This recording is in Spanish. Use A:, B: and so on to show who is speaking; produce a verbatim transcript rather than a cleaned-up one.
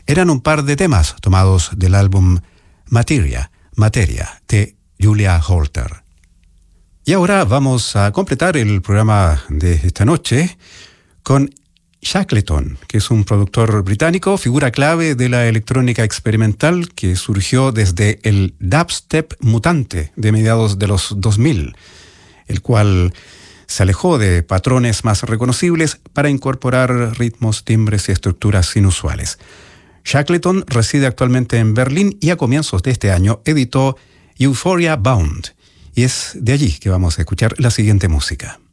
A: eran un par de temas tomados del álbum Materia, Materia, de Julia Holter. Y ahora vamos a completar el programa de esta noche con Shackleton, que es un productor británico, figura clave de la electrónica experimental que surgió desde el dubstep mutante de mediados de los dos mil, el cual se alejó de patrones más reconocibles para incorporar ritmos, timbres y estructuras inusuales. Shackleton reside actualmente en Berlín y a comienzos de este año editó Euphoria Bound, y es de allí que vamos a escuchar la siguiente música.